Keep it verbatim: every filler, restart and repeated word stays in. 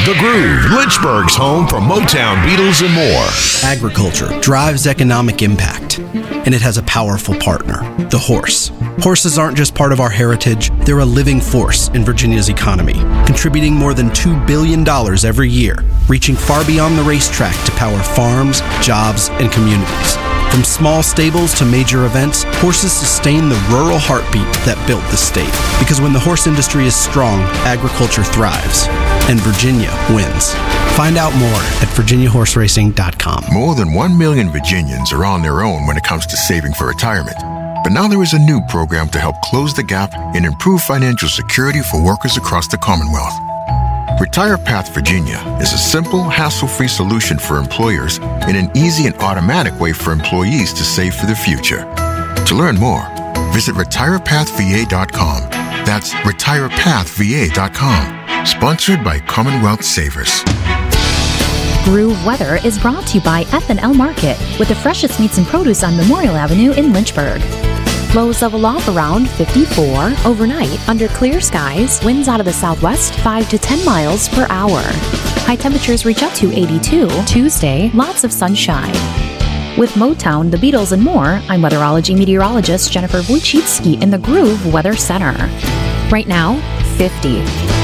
The Groove, Lynchburg's home for Motown, Beatles, and more. Agriculture drives economic impact, and it has a powerful partner, the horse. Horses aren't just part of our heritage, they're a living force in Virginia's economy, contributing more than two billion dollars every year, reaching far beyond the racetrack to power farms, jobs, and communities. From small stables to major events, horses sustain the rural heartbeat that built the state. Because when the horse industry is strong, agriculture thrives, and Virginia wins. Find out more at virginia horse racing dot com. More than one million Virginians are on their own when it comes to saving for retirement. But now there is a new program to help close the gap and improve financial security for workers across the Commonwealth. RetirePath Virginia is a simple, hassle-free solution for employers and an easy and automatic way for employees to save for the future. To learn more, visit retire path v a dot com. That's retire path v a dot com. Sponsored by Commonwealth Savers. Groove Weather is brought to you by F and L Market, with the freshest meats and produce on Memorial Avenue in Lynchburg. Lows level off around fifty-four. Overnight, under clear skies, winds out of the southwest five to ten miles per hour. High temperatures reach up to eighty-two. Tuesday, lots of sunshine. With Motown, the Beatles, and more, I'm weatherology meteorologist Jennifer Wojcicki in the Groove Weather Center. Right now, fifty.